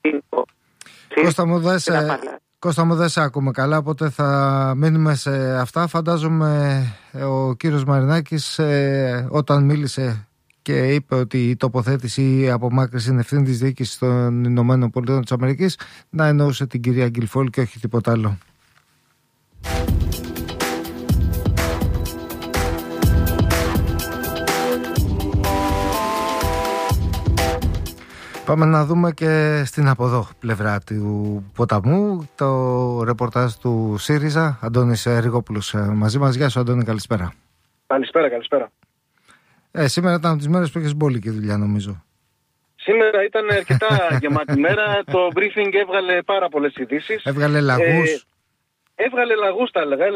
Κώστα μου, δεν σε ακούμε καλά, οπότε θα μείνουμε σε αυτά. Φαντάζομαι ο κύριος Μαρινάκης όταν μίλησε και είπε ότι η τοποθέτηση ή η απομάκρυνση είναι ευθύνη της διοίκησης των Ηνωμένων Πολιτειών της Αμερικής, να εννοούσε την κυρία Γκιλφόλ και όχι τίποτα άλλο. Πάμε να δούμε και στην από εδώ πλευρά του ποταμού το ρεπορτάζ του ΣΥΡΙΖΑ. Αντώνης Ριγόπουλος μαζί μας. Γεια σου Αντώνη, καλησπέρα. Καλησπέρα. Σήμερα ήταν από τις μέρες που είχες μπόλικη δουλειά, νομίζω. Σήμερα ήταν αρκετά γεμάτη μέρα. Το briefing έβγαλε πάρα πολλές ειδήσεις. Έβγαλε λαγούς. Έβγαλε λαγούς, τα έλεγα.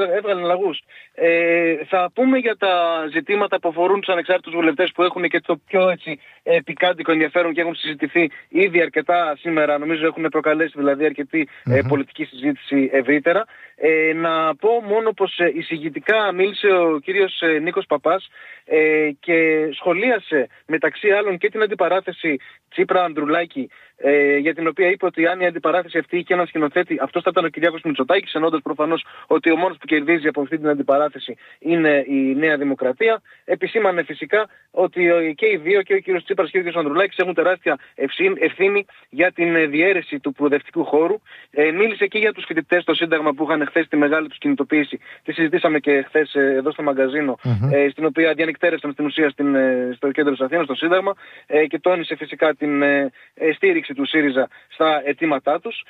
Θα πούμε για τα ζητήματα που αφορούν τους ανεξάρτητους βουλευτές που έχουν και το πιο πικάντικο ενδιαφέρον και έχουν συζητηθεί ήδη αρκετά σήμερα. Νομίζω έχουν προκαλέσει δηλαδή αρκετή πολιτική συζήτηση ευρύτερα. Να πω μόνο πως εισηγητικά μίλησε ο κύριος Νίκος Παπάς και σχολίασε μεταξύ άλλων και την αντιπαράθεση Τσίπρα-Ανδρουλάκη, για την οποία είπε ότι αν η αντιπαράθεση αυτή είχε έναν σκηνοθέτη, αυτός θα ήταν ο Κυριάκος Μητσοτάκης, εννοώντας προφανώς ότι ο μόνος που κερδίζει από αυτή την αντιπαράθεση είναι η Νέα Δημοκρατία. Επισήμανε φυσικά ότι και οι δύο, και ο κύριος Τσίπρας και ο κύριος Ανδρουλάκης, έχουν τεράστια ευθύνη για την διαίρεση του προοδευτικού χώρου. Μίλησε και για τους φοιτητές στο Σύνταγμα που είχαν χθες τη μεγάλη τους κινητοποίηση. Τη συζητήσαμε και χθες εδώ στο μαγκαζίνο, στην οποία διανυκτέρευσαν στην ουσία στο κέντρο της Αθήνας, στο Σύνταγμα, και τόνισε φυσικά την στήριξη του ΣΥΡΙΖΑ στα αιτήματά τους.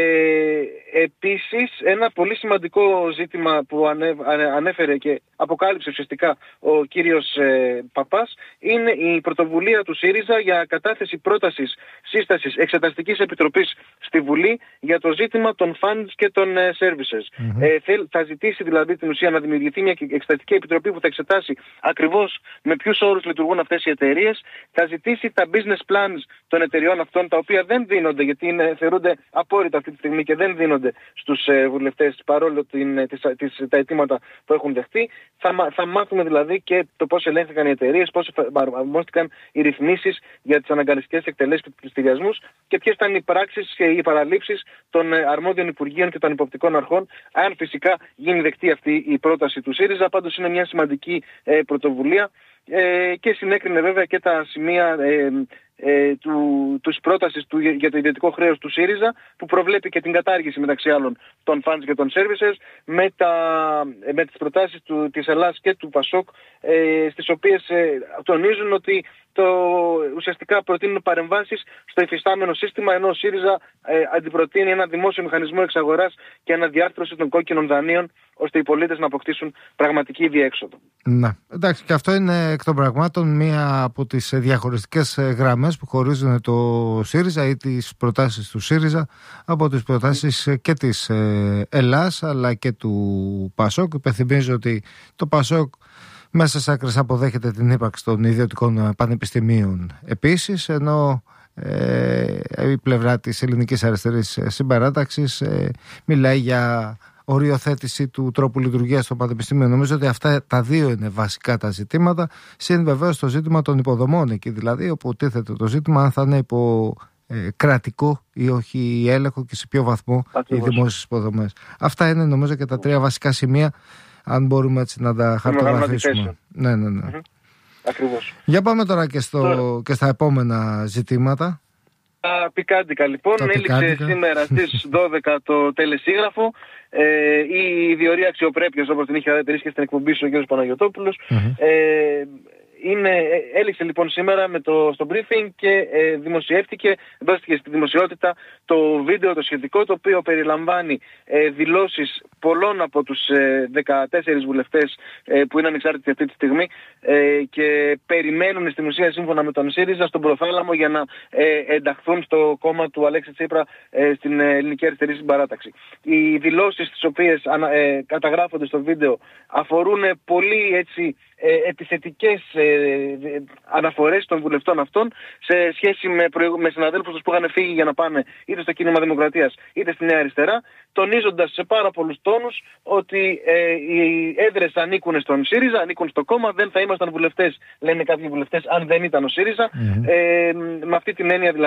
Επίσης, ένα πολύ σημαντικό ζήτημα που ανέφερε και αποκάλυψε ουσιαστικά ο κύριος Παπάς είναι η πρωτοβουλία του ΣΥΡΙΖΑ για κατάθεση πρότασης σύστασης εξεταστικής επιτροπής στη Βουλή για το ζήτημα των funds και των services. Θα ζητήσει δηλαδή την ουσία να δημιουργηθεί μια εξεταστική επιτροπή που θα εξετάσει ακριβώς με ποιους όρους λειτουργούν αυτές οι εταιρείες. Θα ζητήσει τα business plans των εταιριών αυτών, τα οποία δεν δίνονται, γιατί θεωρούνται απόρριτα αυτή τη στιγμή και δεν δίνονται στους βουλευτές παρόλο τα αιτήματα που έχουν δεχτεί. Θα μάθουμε δηλαδή και το πώς ελέγχθηκαν οι εταιρείες, πώς εφαρμόστηκαν οι ρυθμίσεις για τις αναγκαστικές εκτελέσεις και τους πληστηριασμούς και ποιες ήταν οι πράξεις και οι παραλήψεις των αρμόδιων υπουργείων και των υποπτικών αρχών, αν φυσικά γίνει δεκτή αυτή η πρόταση του ΣΥΡΙΖΑ. Πάντως είναι μια σημαντική πρωτοβουλία και συνέκρινε βέβαια και τα σημεία της πρότασης για το ιδιωτικό χρέος του ΣΥΡΙΖΑ, που προβλέπει και την κατάργηση μεταξύ άλλων των funds και των services, με τις προτάσεις της Ελλάς και του ΠΑΣΟΚ, στις οποίες τονίζουν ότι ουσιαστικά προτείνουν παρεμβάσεις στο υφιστάμενο σύστημα, ενώ ο ΣΥΡΙΖΑ αντιπροτείνει ένα δημόσιο μηχανισμό εξαγοράς και αναδιάρθρωση των κόκκινων δανείων, ώστε οι πολίτες να αποκτήσουν πραγματική διέξοδο. Ναι, εντάξει, και αυτό είναι εκ των πραγμάτων μία από τις διαχωριστικές γραμμές που χωρίζουν το ΣΥΡΙΖΑ ή τις προτάσεις του ΣΥΡΙΖΑ από τις προτάσεις και της Ελλάς αλλά και του ΠΑΣΟΚ. Υπενθυμίζω ότι το ΠΑΣΟΚ μέσα σε άκρες αποδέχεται την ύπαρξη των ιδιωτικών πανεπιστημίων επίσης, ενώ η πλευρά της ελληνικής αριστερής συμπαράταξης μιλάει για οριοθέτηση του τρόπου λειτουργίας των πανεπιστημίων. Νομίζω ότι αυτά τα δύο είναι βασικά τα ζητήματα, συν βεβαίως το ζήτημα των υποδομών εκεί, δηλαδή όπου τίθεται το ζήτημα αν θα είναι υπό κρατικό ή όχι έλεγχο και σε ποιο βαθμό οι δημόσιες υποδομές. Αυτά είναι νομίζω και τα τρία βασικά σημεία, αν μπορούμε έτσι να τα χαρτογραφήσουμε. Ναι. Ακριβώς. Για πάμε τώρα και στα επόμενα ζητήματα. Τα πικάντικα λοιπόν. Έληξε σήμερα στις 12 το τελεσίγραφο. Η διορία αξιοπρέπειας, όπως την είχε χαρακτηρίσει στην εκπομπή σου ο κ. Παναγιωτόπουλος. Έληξε λοιπόν σήμερα στο briefing και δημοσιεύτηκε, δόστηκε στη δημοσιότητα το βίντεο το σχετικό, το οποίο περιλαμβάνει δηλώσεις πολλών από τους 14 βουλευτές που είναι ανεξάρτητοι αυτή τη στιγμή και περιμένουν στην ουσία σύμφωνα με τον ΣΥΡΙΖΑ στον προθάλαμο για να ενταχθούν στο κόμμα του Αλέξη Τσίπρα στην ελληνική αριστερή συμπαράταξη. Οι δηλώσεις τις οποίες καταγράφονται στο βίντεο αφορούν πολύ επιθετικές αναφορές των βουλευτών αυτών σε σχέση με συναδέλφους τους που είχαν φύγει για να πάνε είτε στο Κίνημα Δημοκρατίας είτε στη Νέα Αριστερά, τονίζοντας σε πάρα πολλούς τόνους ότι οι έδρες ανήκουν στον ΣΥΡΙΖΑ, ανήκουν στο κόμμα, δεν θα ήμασταν βουλευτές, λένε κάποιοι βουλευτές, αν δεν ήταν ο ΣΥΡΙΖΑ. Με αυτή την έννοια δηλαδή